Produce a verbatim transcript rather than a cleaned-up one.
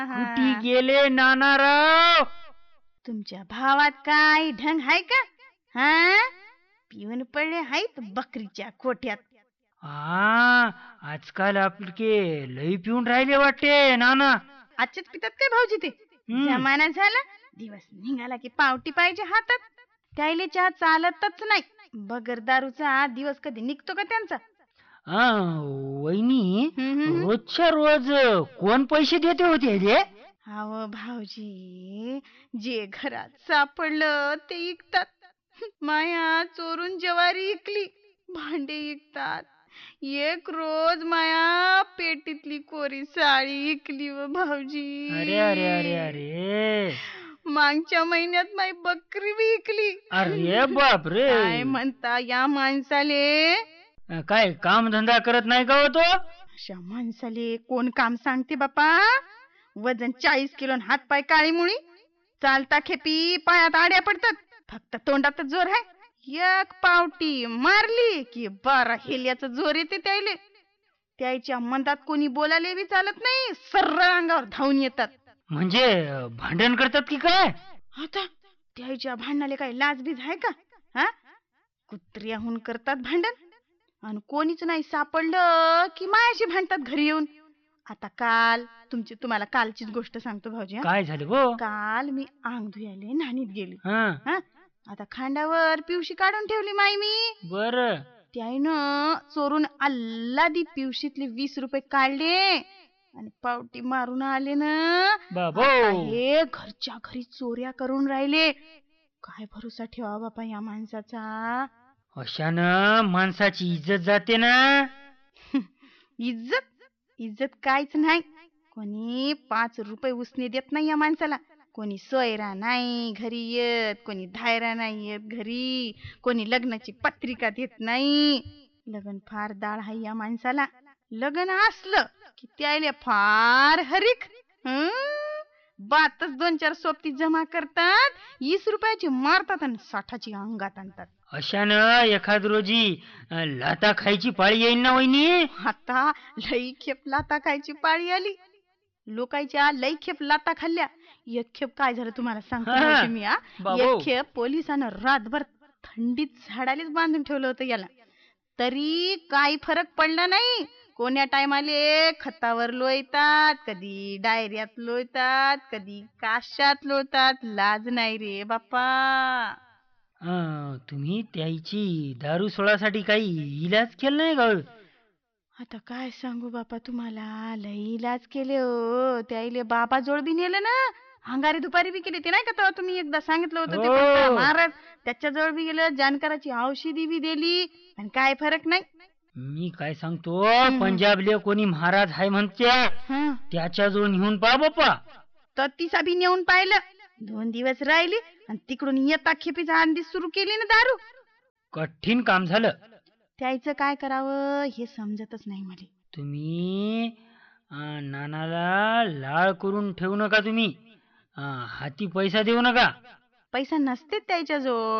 कुठे गेले नानाराव? तुमच्या भावात काय ढंग हाय का? हा पिऊन पडले आहेत बकरीच्या कोठ्यात. हा आजकाल आपले लई पिऊन राहिले वाटते नाना. आजच्याच पितात काय भाऊजी ते? जमाना झाला, दिवस निघाला की पावटी पाहिजे हातात. त्याले चहा चालतच नाही. बगर दारूचा दिवस कधी निघतो का त्यांचा? हा वहिनी, रोजच्या रोज कोण पैसे देते होते रे? अहो भाऊजी, जे घरात सापडलं ते इकतात. माया चोरून ज्वारी इकली, भांडे इकतात. एक रोज माया पेटीतली कोरी साडी इकली व भाऊजी. अरे अरे अरे अरे मागच्या महिन्यात माई बकरी बी इकली. अरे बाप रे. काय म्हणता या माणसाले? काय काम धंदा करत नाही का होतो? अशा माणसाले कोण काम सांगते बापा? वजन चाळीस किलो, हात पाय काळी मुळी, चालता खेपी पायात आड्या पडतात, फक्त तोंडात जोर आहे. एक पावटी मारली की बारा हेल्याचा जोर येते त्याले. त्याच्या मंदात कोणी बोलायला बी चालत नाही, सर्र अंगावर धावून येतात. म्हणजे भांडण करतात की काय? आता त्याच्या भांडणाले काय लाज बीज आहे का? हा कुत्र्याहून करतात भांडण, आणि कोणीच नाही सापडलं की मायाशी भांडतात घरी येऊन. आता काल तुमची तुम्हाला कालचीच गोष्ट सांगतो भाऊजी. काय झालं गो? काल मी अंग धुयाले नाणीत गेली. हा आता खांडावर पिवशी काढून ठेवली माई मी. बर त्यानं चोरून अल्लादी पिवशीतले वीस रुपये काढले आणि पावटी मारून आले ना. बाबो, हे घरच्या घरी चोऱ्या करून राहिले. काय भरोसा ठेवा बापा या माणसाचा? अशानं माणसाची इज्जत जाते ना. इज्जत इज्जत काहीच नाही. कोणी पाच रुपये उसने देत नाही या माणसाला. कोणी सोयरा नाही घरी येत, कोणी धायरा नाही येत घरी, कोणी लग्नाची पत्रिका देत नाही. लग्न फार दाळ आहे या माणसाला. लग्न असलं की त्याला फार हरीक. बातच दोन चार सोबती जमा करतात, वीस रुपयाची मारतात आणि साठाची अंगात आणतात. अशानं एखाद रोजी लाता खायची पाळी येईल ना वहिनी. आता लई खेप लाता खायची पाळी आली. लोकांच्या लई खेप लाता खाल्ल्या. एक खेप काय झालं तुम्हाला सांगतो मी. एक खेप पोलिसांना रातभर थंडीत झाडालेच बांधून ठेवलं होतं याला, तरी काही फरक पडला नाही. कोण्या टायमाले खतावर लोळतात, कधी डायऱ्यात लोळतात, कधी काशात लोळतात. लाज नाही रे बाप्पा. तुम्ही त्याची दारू सोडासाठी काही इलाज केला नाही का? आता काय सांगू बापा तुम्हाला, लई इलाज केले हो. त्याईले बाबा जोड बी नेलं ना, अंगारी दुपारी बी केली. ते नाही का तेव्हा तुम्ही एकदा सांगितलं होतं ते महाराज, त्याच्या जवळ बी गेलं, जानकाराची औषधी बी दिली, आणि काय फरक नाही. मी काय सांगतो, पंजाबले कोणी महाराज आहे म्हणते, त्याच्या जवळ नेऊन पहा बाप्पा. तर तिसा बी नेऊन पाहिलं. दोन दिवस राहिली आणि तिकडून येता खेपीचा आंदी सुरू केली ना दारू. कठीण काम झालं. त्याचं काय करावं हे समजतच नाही मला. तुम्ही नानाला लाळ करून ठेवू नका. तुम्ही हाती पैसा देऊ नका. पैसा नसते त्याच्या जवळ.